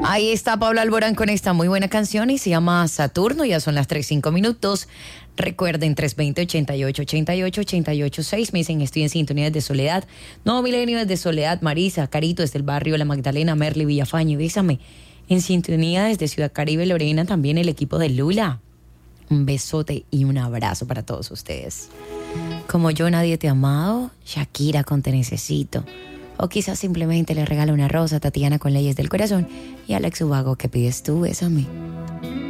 Ahí está Pablo Alborán con esta muy buena canción y se llama Saturno. Ya son las 3:05. Recuerden, 320-88-88-88-6. Me dicen, estoy en sintonía desde Soledad. Nuevo Milenio desde Soledad. Marisa, Carito desde el barrio La Magdalena, Merly, Villafañe. Bésame. En sintonía desde Ciudad Caribe, Lorena, también el equipo de Lula. Un besote y un abrazo para todos ustedes. Como yo nadie te ha amado, Shakira con Te Necesito. O quizás simplemente le regalo una rosa a Tatiana con Leyes del Corazón y Alex Ubago, ¿qué pides tú? Bésame.